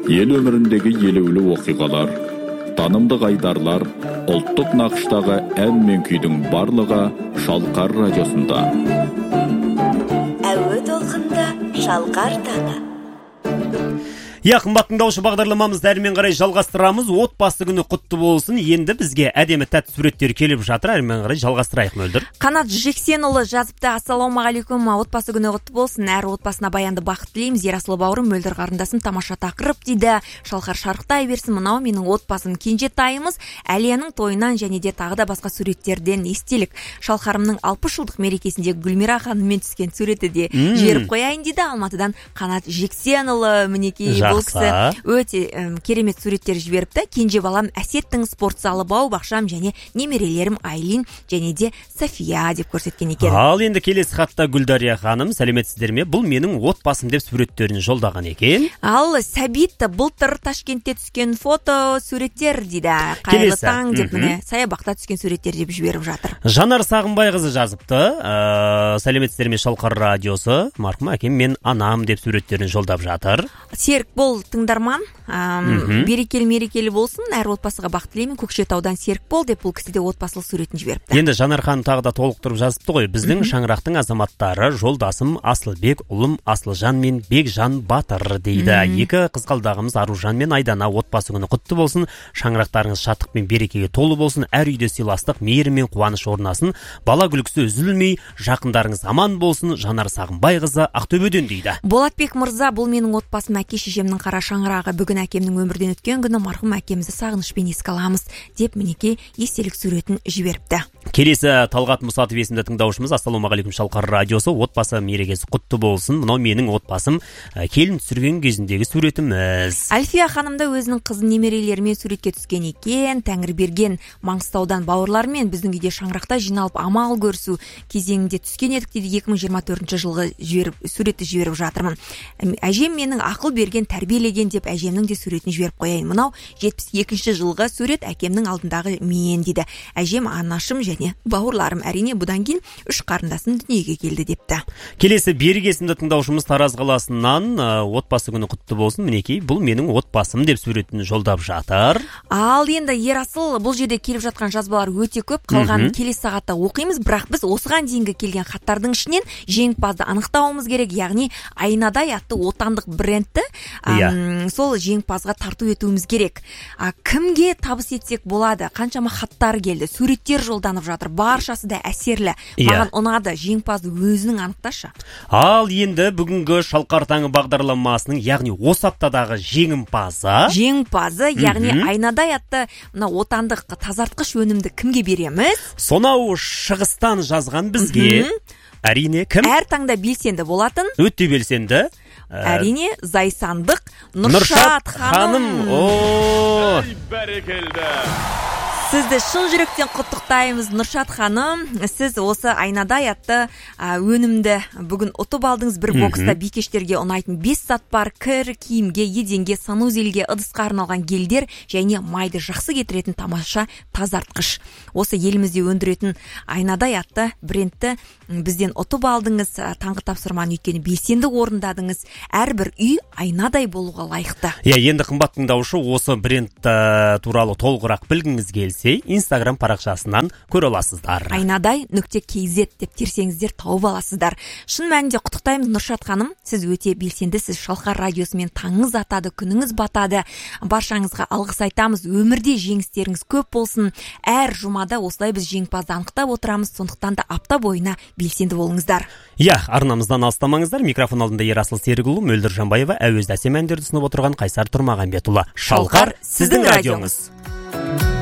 ел өміріндегі елеулі оқиғалар, танымдық айдарлар, ұлттық нақыштағы ән мен күйдің барлығы Шалқар радиосында. Әуе толқында Шалқар таңы. Қымбат тыңдаушы, бағдарламамызды әрмен қарай жалғастырамыз. Отбасы күні құтты болсын. Енді бізге әдемі тәтті суреттер келіп жатыр. Әрмен қарай жалғастырайық, Мөлдір. Қанат Жексенұлы жазыпты: ассалаумағалейкум, отбасы күні құтты болсын. Әр отбасына баянды бақыт тілейміз. Ерасыл бауырым, Мөлдір қарындасым, тамаша тақырып дейді. Шалқар шарықтай берсін. Мынау менің отбасым, кенжетайымыз Әлияның тойынан және де тағы да басқа суреттерден естелік. Шалқарымның 60 жылдық мерекесінде Гүлмира ханыммен түскен суреті де жіберіп қояйын дейді. Алматыдан Қанат Жексенұлы, мінекей. Бұл кісі өте керемет суреттер жіберіпті. Кенже балам Әсеттің, спорт залы, бау-бақшам және немерелерім Айлин және де София деп көрсеткен екен. Ал енді келесі хатта Гүлдария ханым: сәлеметсіздер ме? Бұл менің отбасым деп суреттерін жолдаған екен. Ал Сәбит: былтыр Ташкентте түскен фото суреттер дейді. Қайырлы таң деп міне саябақта түскен суреттер деп жіберіп жатыр. Жанар Сағынбайқызы жазыпты: сәлеметсіздер ме, Шалқар радиосы, марқұм әкем мен анам деп суреттерін жолдап жатыр. Серік: бол тыңдарман, берекелі болсын, әр отбасыға бақыт тілеймін. Көкшетаудан Серік бол деп бұл кісі де отбасылық суретін жіберіпті. Енді Жанар ханым тағы да толықтырып жазыпты ғой: біздің шаңырақтың азаматтары жолдасым Асылбек, ұлым Асылжан мен Бекжан Батыр дейді. Екі қызғалдағымыз Аружан мен Айдана, отбасы күні құтты болсын. Шаңырақтарыңыз шаттық пен берекеге толы болсын. Әр үйде сыйластық, мейірім мен қуаныш орнасын. Бала күлкісі үзілмей, жақындарыңыз аман болсын. Жанар Сағынбайқызы, Ақтөбеден дейді. Болатбек мырза: бұл менің отбасым, әке шешемнің қара шаңырағы. Бүгін әкемнің өмірден өткен күні, марқұм әкемізді сағынышпен еске аламыз деп мінекей естелік суретін жіберіпті. Келесі Талғат Мұсатов есімді тыңдаушымыз: ассалаумағалейкум, Шалқар радиосы, отбасы мерекесі құтты болсын. Мынау менің отбасым, келін түсірген кезіндегі суретіміз. Альфия ханымда өзінің қызын немерелерімен суретке түскен екен. Тәңір берген Маңғыстаудан бауырлармен біздің үйде шаңырақта жиналып амал көрісу кезеңінде түскен едік дейді. 2024 жылғы суретті жіберіп жатырмын. Әжем менің ақыл берген, тәрбиелеген деп әжемнің де суретін жіберіп қояйын. Мынау 72 жылғы сурет, әкемнің алдындағы мен дейді. Әжем, анашым және бауырларым. Әрине бұдан кейін 3 қарындасым дүниеге келді депті. Келесі Берік есімді тыңдаушымыз Тараз қаласынан: отбасы күні құтты болсын. Мінекей, бұл менің отбасым деп суретін жолдап жатыр. Ал енді Ерасыл, бұл жерде келіп жатқан жазбалар өте көп. Қалғанын келесі сағатта оқимыз, бірақ біз осыған дейінгі келген хаттардың ішінен жеңімпазды анықтауымыз керек. Яғни Айнадай атты отандық брендті сол жеңімпазға тарту етуіміз керек. Кімге табыс етсек болады? Қаншама хаттар келді, суреттер жолданып жатыр. Баршасы да әсерлі. Маған ұнады. Жеңімпазды өзінің анықташы. Ал енді бүгінгі Шалқар таңы бағдарламасының, яғни осы аптадағы жеңімпазы, яғни Айнадай атты мына отандық тазартқыш өнімді кімге береміз? Сонау шығыстан жазған бізге. Әрине, кім? Әр таңда белсенді болатын. Өте белсенді. Әрине, зайсандық Нұршат ханым. Бәрекелді. Сізді шын жүректен құттықтаймыз, Нұршат ханым. Сіз осы Айнадай атты өнімді бүгін ұтып алдыңыз. Бір бокста бикештерге ұнайтын 5 сат бар. Кір, киімге, еденге, санузелге, ыдысқа арналған гельдер және майды жақсы кетіретін тамаша тазартқыш. Осы елімізде өндіретін Айнадай атты брендті бізден ұтып алдыңыз. Таңғы тапсырманы өйткені белсенді орындадыңыз. Әрбір үй Айнадай болуға лайықты. Енді қымбат тыңдаушы, осы бренд туралы толығырақ білгіңіз келсе, Instagram парақшасынан көре аласыздар. Айнадай.kz деп терсеңіздер тауып аласыздар. Шын мәнінде құттықтаймыз, Нұршат ханым. Сіз өте белсендісіз. Шалқар радиосымен таңыңыз атады, күніңіз батады. Баршаңызға алғыс айтамыз. Өмірде жеңістеріңіз көп болсын. Әр жұмада осылай біз жеңімпазды анықтап отырамыз. Сондықтан да апта бойына белсенді болыңыздар. Арнамыздан алыстамаңыздар. Микрофон алдында Ерасыл Серікұлы, Мөлдір Жанбаева, әуезді әсем әндерді ұсынып отырған Қайсар Тұрмағанбетұлы. Шалқар сіздің радиоңыз.